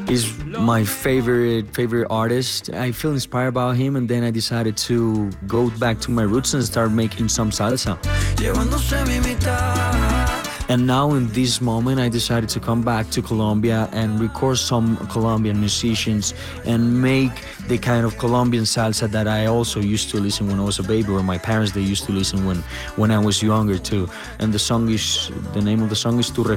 He's my favorite artist. I feel inspired by him, and then I decided to go back to my roots and start making some salsa. And now in this moment, I decided to come back to Colombia and record some Colombian musicians and make the kind of Colombian salsa that I also used to listen when I was a baby, or my parents they used to listen when I was younger too. And the name of the song is Tu